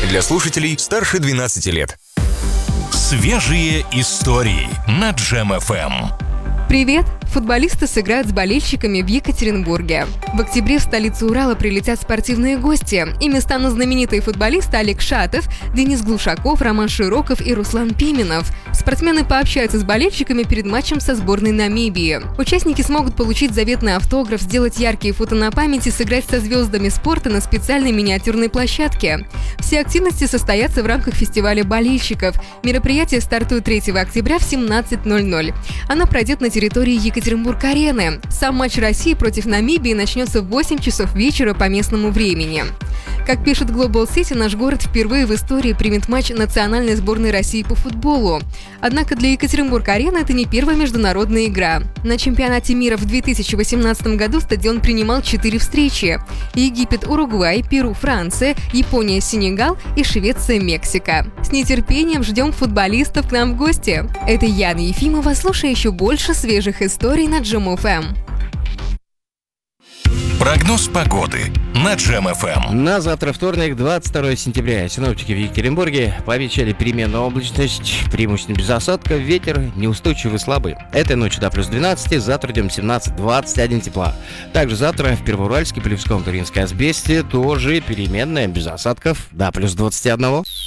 для слушателей старше 12 лет. Свежие истории на Джем ФМ. Привет! Футболисты сыграют с болельщиками в Екатеринбурге. В октябре в столицу Урала прилетят спортивные гости. Ими станут знаменитые футболисты Олег Шатов, Денис Глушаков, Роман Широков и Руслан Пименов. Спортсмены пообщаются с болельщиками перед матчем со сборной Намибии. Участники смогут получить заветный автограф, сделать яркие фото на память и сыграть со звездами спорта на специальной миниатюрной площадке. Все активности состоятся в рамках фестиваля болельщиков. Мероприятие стартует 3 октября в 17:00. Оно пройдет на территории Екатеринбург-арены. Сам матч России против Намибии начнется в 8 часов вечера по местному времени. Как пишет Global City, наш город впервые в истории примет матч национальной сборной России по футболу. Однако для Екатеринбург-арены это не первая международная игра. На чемпионате мира в 2018 году стадион принимал 4 встречи: Египет, Уругвай, Перу, Франция, Япония, Сенегал и Швеция, Мексика. С нетерпением ждем футболистов к нам в гости. Это Яна Ефимова. Слушай еще больше свежих историй на Джем ФМ. Прогноз погоды на Джем ФМ. На завтра, вторник, 22 сентября, синоптики в Екатеринбурге пообещали переменную облачность, преимущественно без осадков, ветер неустойчивый слабый. Этой ночью до плюс 12, завтра днем 17-21 тепла. Также завтра в Первоуральске, Полевском, Туринской, Асбесте тоже переменная без осадков до плюс 21.